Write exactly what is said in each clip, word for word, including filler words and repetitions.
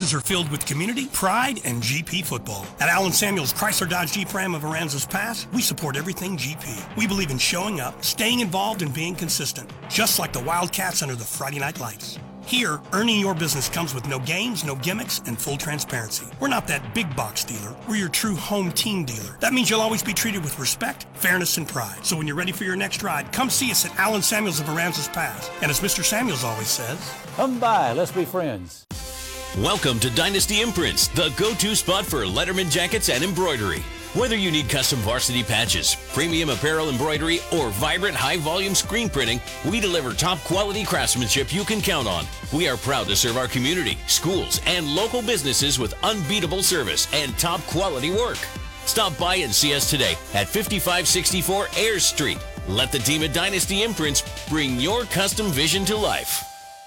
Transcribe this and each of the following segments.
Aranzas are filled with community, pride, and G P football. At Allen Samuels Chrysler Dodge Jeep Ram of Aranzas Pass, we support everything G P. We believe in showing up, staying involved, and being consistent, just like the Wildcats under the Friday Night Lights. Here, earning your business comes with no games, no gimmicks, and full transparency. We're not that big box dealer. We're your true home team dealer. That means you'll always be treated with respect, fairness, and pride. So when you're ready for your next ride, come see us at Allen Samuels of Aranzas Pass. And as Mister Samuels always says, come by, let's be friends. Welcome to Dynasty Imprints, the go-to spot for Letterman jackets and embroidery. Whether you need custom varsity patches, premium apparel embroidery, or vibrant high-volume screen printing, we deliver top-quality craftsmanship you can count on. We are proud to serve our community, schools, and local businesses with unbeatable service and top-quality work. Stop by and see us today at fifty-five sixty-four Ayers Street. Let the team at Dynasty Imprints bring your custom vision to life.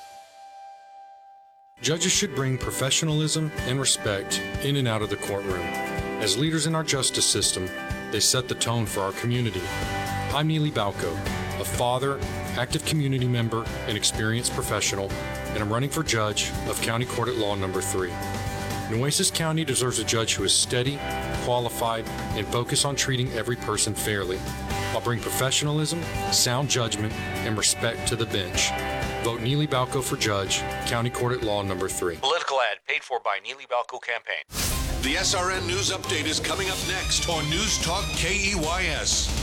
Judges should bring professionalism and respect in and out of the courtroom. As leaders in our justice system, they set the tone for our community. I'm Neely Balco, a father, active community member, and experienced professional, and I'm running for judge of County Court at Law Number three. Nueces County deserves a judge who is steady, qualified, and focused on treating every person fairly. I'll bring professionalism, sound judgment, and respect to the bench. Vote Neely Balco for judge, County Court at Law Number three. Political ad paid for by Neely Balco Campaign. The S R N News Update is coming up next on News Talk K E Y S.